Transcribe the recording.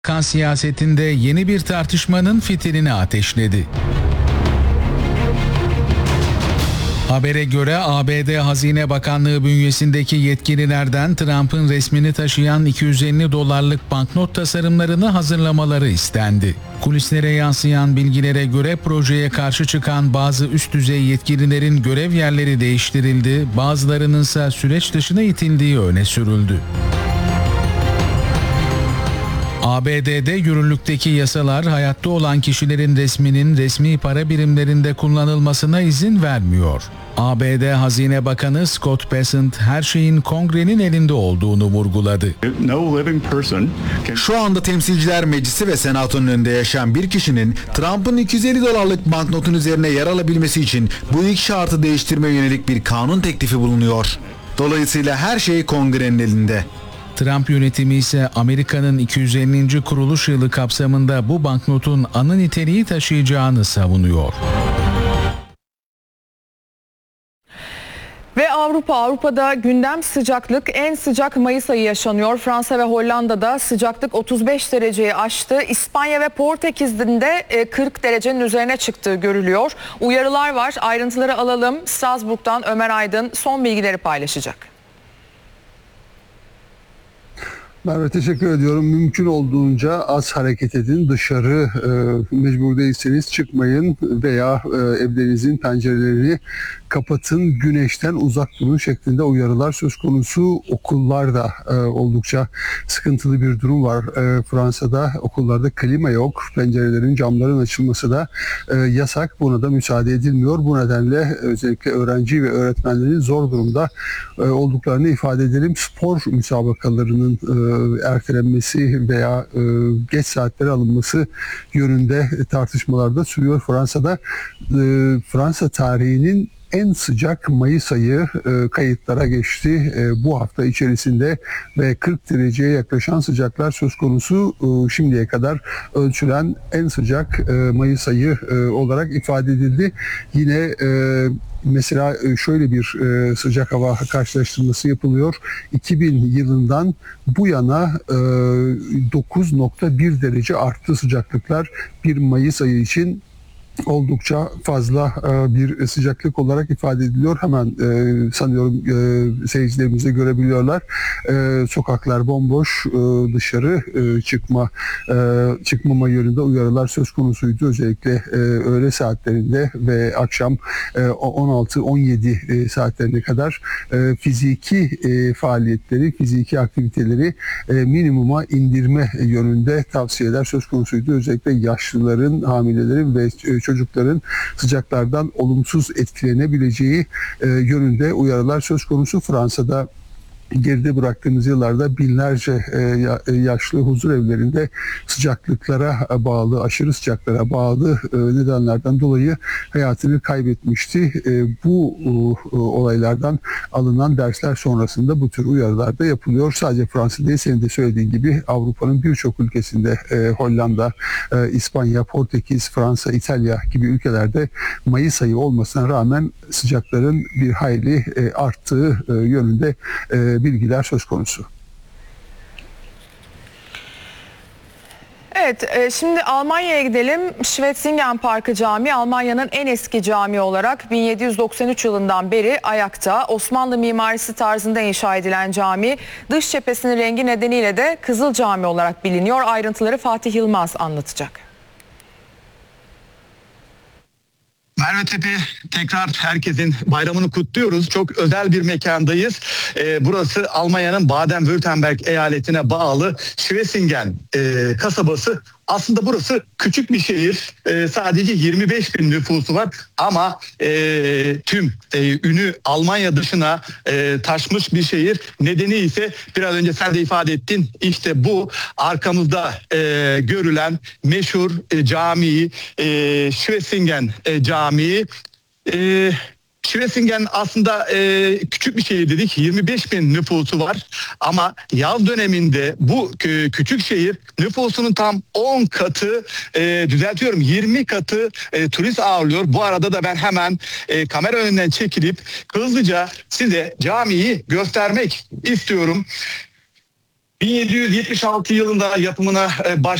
Amerikan siyasetinde yeni bir tartışmanın fitilini ateşledi. Habere göre ABD Hazine Bakanlığı bünyesindeki yetkililerden Trump'ın resmini taşıyan $250 banknot tasarımlarını hazırlamaları istendi. Kulislere yansıyan bilgilere göre projeye karşı çıkan bazı üst düzey yetkililerin görev yerleri değiştirildi, bazılarının ise süreç dışına itildiği öne sürüldü. ABD'de yürürlükteki yasalar hayatta olan kişilerin resminin resmi para birimlerinde kullanılmasına izin vermiyor. ABD Hazine Bakanı Scott Bessent her şeyin Kongre'nin elinde olduğunu vurguladı. Şu anda Temsilciler Meclisi ve Senato'nun önünde yaşayan bir kişinin Trump'ın $250 banknotun üzerine yer alabilmesi için bu ilk şartı değiştirmeye yönelik bir kanun teklifi bulunuyor. Dolayısıyla her şey Kongre'nin elinde. Trump yönetimi ise Amerika'nın 250. kuruluş yılı kapsamında bu banknotun anı niteliği taşıyacağını savunuyor. Ve Avrupa'da gündem sıcaklık, en sıcak Mayıs ayı yaşanıyor. Fransa ve Hollanda'da sıcaklık 35 dereceyi aştı. İspanya ve Portekiz'de de 40 derecenin üzerine çıktığı görülüyor. Uyarılar var. Ayrıntıları alalım. Strasbourg'dan Ömer Aydın son bilgileri paylaşacak. Merve, teşekkür ediyorum. Mümkün olduğunca az hareket edin. Dışarı mecbur değilseniz çıkmayın veya evlerinizin pencerelerini kapatın, güneşten uzak durun şeklinde uyarılar söz konusu. Okullarda oldukça sıkıntılı bir durum var. Fransa'da okullarda klima yok. Pencerelerin, camların açılması da yasak. Buna da müsaade edilmiyor. Bu nedenle özellikle öğrenci ve öğretmenlerin zor durumda olduklarını ifade edelim. Spor müsabakalarının ertelenmesi veya geç saatlere alınması yönünde tartışmalar da sürüyor Fransa'da. Fransa tarihinin en sıcak Mayıs ayı kayıtlara geçti bu hafta içerisinde ve 40 dereceye yaklaşan sıcaklar söz konusu. Şimdiye kadar ölçülen en sıcak Mayıs ayı olarak ifade edildi. Yine mesela şöyle bir sıcak hava karşılaştırması yapılıyor. 2000 yılından bu yana 9,1 derece arttı sıcaklıklar bir Mayıs ayı için. Oldukça fazla bir sıcaklık olarak ifade ediliyor. Hemen sanıyorum seyircilerimiz de görebiliyorlar. Sokaklar bomboş, dışarı çıkmama yönünde uyarılar söz konusuydu. Özellikle öğle saatlerinde ve akşam 16-17 saatlerine kadar fiziki faaliyetleri, fiziki aktiviteleri minimuma indirme yönünde tavsiyeler söz konusuydu. Özellikle yaşlıların, hamilelerin ve çocukların sıcaklardan olumsuz etkilenebileceği yönünde uyarılar söz konusu. Fransa'da geride bıraktığımız yıllarda binlerce yaşlı huzur evlerinde sıcaklıklara bağlı, aşırı sıcaklara bağlı nedenlerden dolayı hayatını kaybetmişti. Bu olaylardan alınan dersler sonrasında bu tür uyarılar da yapılıyor. Sadece Fransa değil, senin de söylediğin gibi Avrupa'nın birçok ülkesinde Hollanda, İspanya, Portekiz, Fransa, İtalya gibi ülkelerde Mayıs ayı olmasına rağmen sıcakların bir hayli arttığı yönünde bilgiler söz konusu. Evet, şimdi Almanya'ya gidelim. Schwetzingen Parkı Camii, Almanya'nın en eski cami olarak 1793 yılından beri ayakta. Osmanlı mimarisi tarzında inşa edilen cami, dış cephesinin rengi nedeniyle de Kızıl Cami olarak biliniyor. Ayrıntıları Fatih Yılmaz anlatacak. Merve Tepe, tekrar herkesin bayramını kutluyoruz. Çok özel bir mekandayız. Burası Almanya'nın Baden-Württemberg eyaletine bağlı Schwetzingen kasabası. Aslında burası küçük bir şehir. Sadece 25 bin nüfusu var ama tüm ünü Almanya dışına taşmış bir şehir. Nedeni ise biraz önce sen de ifade ettin. İşte bu arkamızda görülen meşhur cami, Schwetzingen Camii. Schwetzingen aslında küçük bir şehir dedik. 25 bin nüfusu var. Ama yaz döneminde bu küçük şehir nüfusunun tam 10 katı, düzeltiyorum 20 katı turist ağırlıyor. Bu arada da ben hemen kamera önünden çekilip hızlıca size camiyi göstermek istiyorum. 1776 yılında yapımına